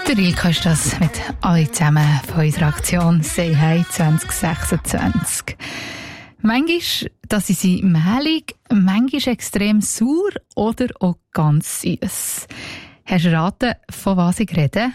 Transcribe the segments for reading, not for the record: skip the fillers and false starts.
Der Rico ist das mit alle zusammen von unserer Aktion «Say Hi 2026». Manchmal, das ist sie mehlig, manchmal extrem sauer oder auch ganz süß. Hast du erraten, von was ich rede?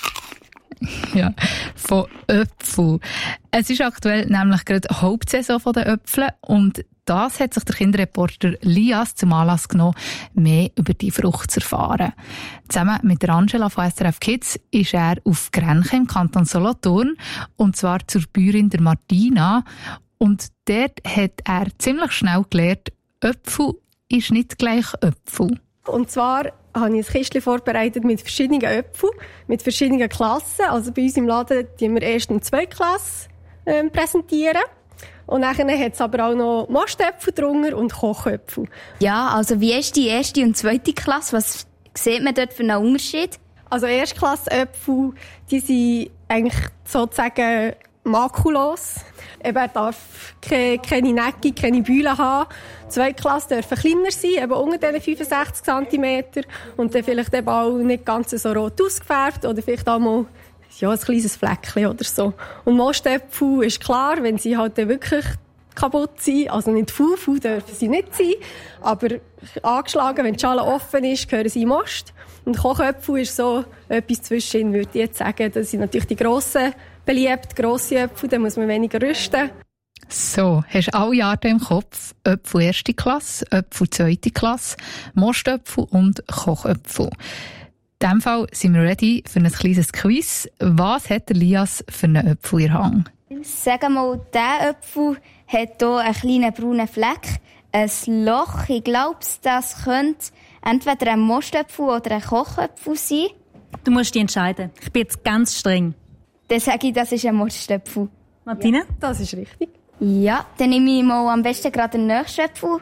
Ja, von Äpfeln. Es ist aktuell nämlich gerade Hauptsaison der Äpfel und das hat sich der Kinderreporter Lias zum Anlass genommen, mehr über die Frucht zu erfahren. Zusammen mit der Angela von SRF Kids ist er auf Grenchen im Kanton Solothurn und zwar zur Bäuerin der Martina. Und dort hat er ziemlich schnell gelernt, Äpfel ist nicht gleich Äpfel. Und zwar habe ich ein Kistchen vorbereitet mit verschiedenen Äpfeln, mit verschiedenen Klassen. Also bei uns im Laden präsentieren wir erst und zweite Klasse präsentieren. Und dann hat es aber auch noch Mastöpfel drunter und Kochäpfel. Ja, also wie ist die erste und zweite Klasse? Was sieht man dort für einen Unterschied? Also Erstklasse-Äpfel, die sind eigentlich sozusagen makellos. Er darf keine Necke, keine Bühlen haben. Zweite Klasse dürfen kleiner sein, eben unter diesen 65 cm. Und dann vielleicht eben auch nicht ganz so rot ausgefärbt oder vielleicht auch mal ein kleines Fleckchen oder so. Und Mastöpfel ist klar, wenn sie halt dann wirklich kaputt sind, also nicht faul dürfen sie nicht sein, aber angeschlagen, wenn die Schale offen ist, gehören sie in Most. Und Kochäpfel ist so etwas zwischen, würde ich jetzt sagen, das sind natürlich die grossen beliebt, grosse Äpfel, dann muss man weniger rüsten. So, hast du alle Arten im Kopf? Äpfel erste Klasse, Äpfel zweite Klasse, Mastöpfel und Kochäpfel. In diesem Fall sind wir ready für ein kleines Quiz. Was hat Elias für einen Äpfel in der Hand? Sag mal, dieser Äpfel hat hier einen kleinen braunen Fleck, ein Loch. Ich glaube, das könnte entweder ein Mastöpfel oder ein Kochäpfel sein. Du musst dich entscheiden. Ich bin jetzt ganz streng. Dann sage ich, das ist ein Mastöpfel. Martina? Ja, das ist richtig. Ja, dann nehme ich mal am besten gerade den nächsten Äpfel.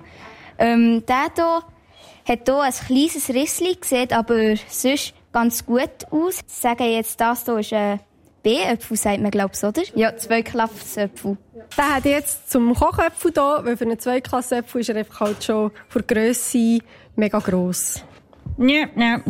Der hier hat hier ein kleines Rissli, sieht aber sonst ganz gut aus. Ich sage jetzt, das hier ist ein B-Äpfel, sagt man, glaube ich, oder? Ja, Zweiklassenäpfel. Der hat jetzt zum Kochäpfel hier, weil für einen Zweiklassenäpfel ist er einfach halt schon von der Grösse mega gross. Du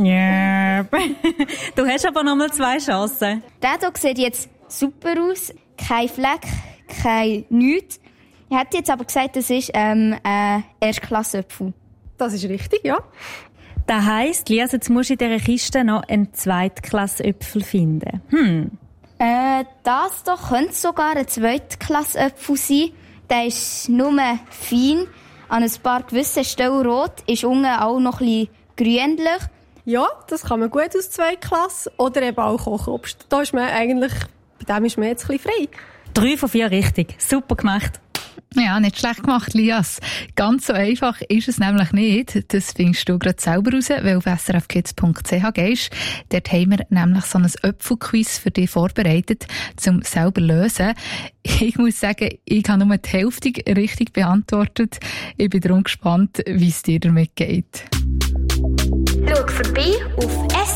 hast aber noch mal 2 Chancen. Der hier sieht jetzt super aus. Kein Fleck, kein nichts. Ich hätte jetzt aber gesagt, das ist ein Erstklassenäpfel. Das ist richtig, ja. Das heisst, Lias, jetzt musst du in dieser Kiste noch einen Zweitklassenäpfel finden. Das hier könnte sogar ein Zweitklassenäpfel sein. Der ist nur fein, an ein paar gewissen Stellen rot, ist unten auch noch ein bisschen grünlich. Ja, das kann man gut aus Zweitklasse oder eben auch Kochobst. Da ist man eigentlich, bei dem ist man jetzt ein bisschen frei. 3 von 4 richtig. Super gemacht. Ja, nicht schlecht gemacht, Lias. Ganz so einfach ist es nämlich nicht. Das findest du gerade selber raus, weil du auf srfkids.ch gehst. Dort haben wir nämlich so ein Äpfelquiz für dich vorbereitet, zum selber lösen. Ich muss sagen, ich habe nur die Hälfte richtig beantwortet. Ich bin darum gespannt, wie es dir damit geht. Schau vorbei auf